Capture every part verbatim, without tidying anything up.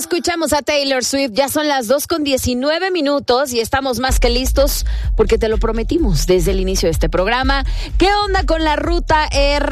escuchamos a Taylor Swift. Ya son las dos con diecinueve minutos y estamos más que listos porque te lo prometimos desde el inicio de este programa. ¿Qué onda con la ruta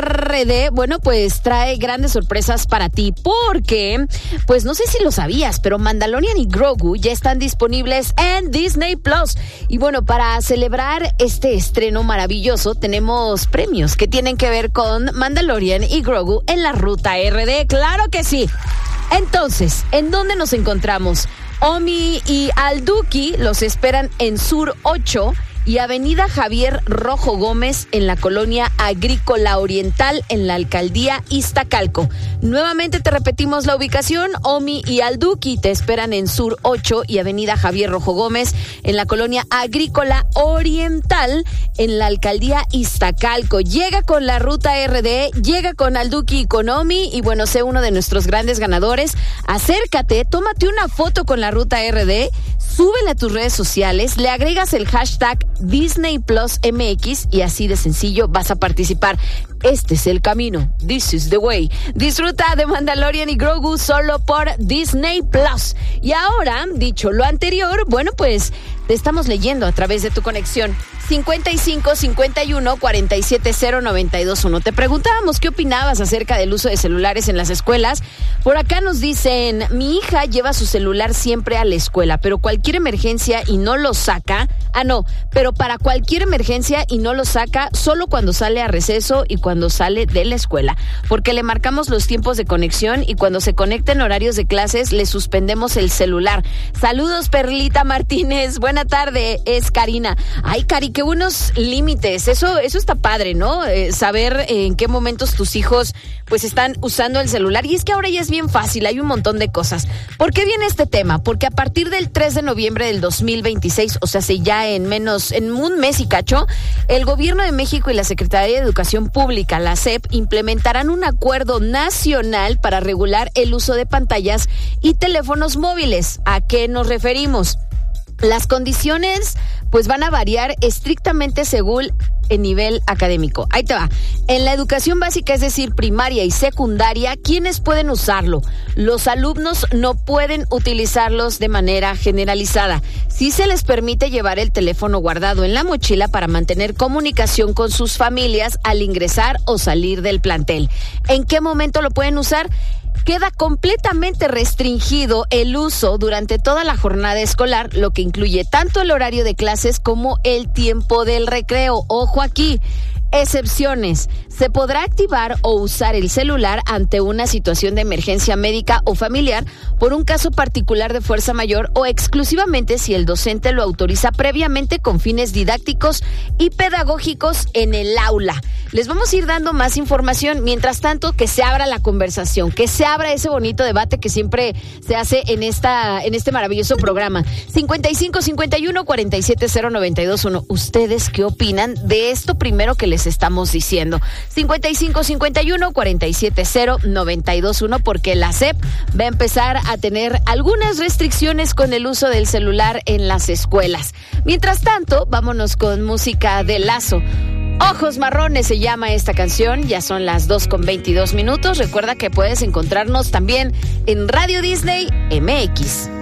R D? Bueno, pues trae grandes sorpresas para ti porque, pues no sé si lo sabías, pero Mandalorian y Grogu ya están disponibles en Disney Plus. Y bueno, para celebrar este estreno maravilloso, tenemos premios que tienen que ver con Mandalorian y Grogu en la ruta R D. ¡Claro que sí! Entonces, ¿en dónde nos encontramos? Omi y Alduki los esperan en Sur ocho y Avenida Javier Rojo Gómez en la colonia Agrícola Oriental en la alcaldía Iztacalco. Nuevamente te repetimos la ubicación. Omi y Alduki te esperan en Sur ocho y Avenida Javier Rojo Gómez en la colonia Agrícola Oriental en la alcaldía Iztacalco. Llega con la ruta R D, llega con Alduki y con Omi y bueno, sé uno de nuestros grandes ganadores. Acércate, tómate una foto con la ruta R D, súbela a tus redes sociales, le agregas el hashtag Disney Plus M X y así de sencillo vas a participar. Este es el camino. This is the way. Disfruta de Mandalorian y Grogu solo por Disney Plus. Y ahora, dicho lo anterior, bueno, pues te estamos leyendo a través de tu conexión cincuenta y cinco cincuenta y uno cuarenta y siete cero noventa y dos uno. Te preguntábamos qué opinabas acerca del uso de celulares en las escuelas. Por acá nos dicen, mi hija lleva su celular siempre a la escuela, pero cualquier emergencia y no lo saca. Ah, no, pero para cualquier emergencia y no lo saca solo cuando sale a receso y cuando sale de la escuela, porque le marcamos los tiempos de conexión y cuando se conecta en horarios de clases le suspendemos el celular. Saludos, Perlita Martínez. Buena tarde, es Karina. Ay, Cari, qué buenos límites. Eso, eso está padre, ¿no? Eh, saber en qué momentos tus hijos pues están usando el celular. Y es que ahora ya es bien fácil, hay un montón de cosas. ¿Por qué viene este tema? Porque a partir del tres de noviembre del dos mil veintiséis, o sea, si ya en menos, en un mes y cacho, el Gobierno de México y la Secretaría de Educación Pública, la S E P, implementarán un acuerdo nacional para regular el uso de pantallas y teléfonos móviles. ¿A qué nos referimos? Las condiciones pues van a variar estrictamente según el nivel académico. Ahí te va. En la educación básica, es decir, primaria y secundaria, ¿quiénes pueden usarlo? Los alumnos no pueden utilizarlos de manera generalizada. Sí se les permite llevar el teléfono guardado en la mochila para mantener comunicación con sus familias al ingresar o salir del plantel. ¿En qué momento lo pueden usar? Queda completamente restringido el uso durante toda la jornada escolar, lo que incluye tanto el horario de clases como el tiempo del recreo. Ojo aquí. Excepciones. Se podrá activar o usar el celular ante una situación de emergencia médica o familiar, por un caso particular de fuerza mayor o exclusivamente si el docente lo autoriza previamente con fines didácticos y pedagógicos en el aula. Les vamos a ir dando más información. Mientras tanto, que se abra la conversación, que se abra ese bonito debate que siempre se hace en esta en este maravilloso programa. cincuenta y cinco cincuenta y uno cuarenta y siete cero noventa y dos uno. ¿Ustedes qué opinan de esto primero que les estamos diciendo? cincuenta y cinco cincuenta y uno cuarenta y siete cero noventa y dos uno, porque la S E P va a empezar a tener algunas restricciones con el uso del celular en las escuelas. Mientras tanto, vámonos con música de Lazo. Ojos Marrones se llama esta canción. Ya son las dos con veintidós minutos. Recuerda que puedes encontrarnos también en Radio Disney M X.